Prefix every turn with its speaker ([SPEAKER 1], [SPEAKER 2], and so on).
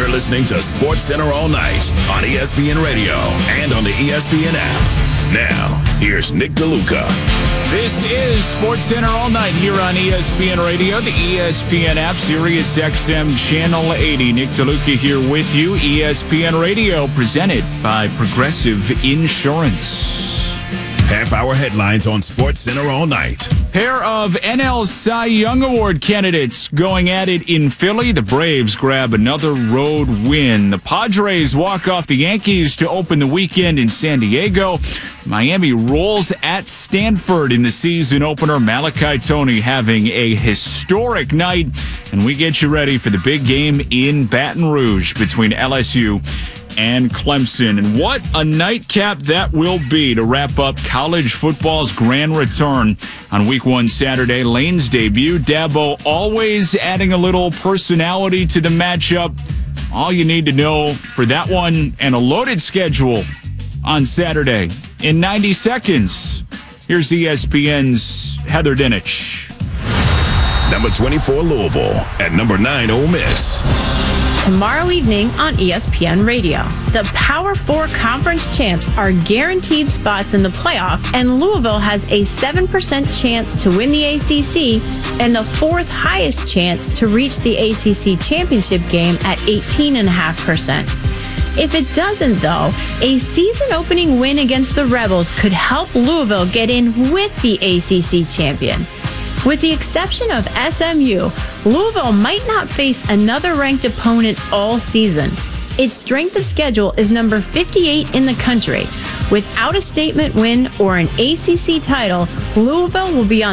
[SPEAKER 1] listening to Sports Center all night on ESPN Radio and on the ESPN app. Now, here's Nick DeLuca.
[SPEAKER 2] This is Sports Center all night here on ESPN Radio, the ESPN app, Sirius XM Channel 80. Nick DeLuca here with you. ESPN Radio presented by Progressive Insurance.
[SPEAKER 1] Half-hour headlines on Sports Center all night.
[SPEAKER 2] Pair of NL Cy Young Award candidates going at it in Philly. The Braves grab another road win. The Padres walk off the Yankees to open the weekend in San Diego. Miami rolls at Stanford in the season opener. Malachi Toney having a historic night. And we get you ready for the big game in Baton Rouge between LSU and Clemson. And what a nightcap that will be to wrap up college football's grand return on Week 1 Saturday. Lane's debut. Dabo always adding a little personality to the matchup. All you need to know for that one, and a loaded schedule on Saturday in 90 seconds. Here's ESPN's Heather Dinich.
[SPEAKER 1] Number 24, Louisville. At number 9, Ole Miss.
[SPEAKER 3] Tomorrow evening on ESPN Radio. The Power 4 conference champs are guaranteed spots in the playoff, and Louisville has a 7% chance to win the ACC and the fourth highest chance to reach the ACC championship game at 18.5%. If it doesn't, though, a season-opening win against the Rebels could help Louisville get in with the ACC champion. With the exception of SMU, Louisville might not face another ranked opponent all season. Its strength of schedule is number 58 in the country. Without a statement win or an ACC title, Louisville will be on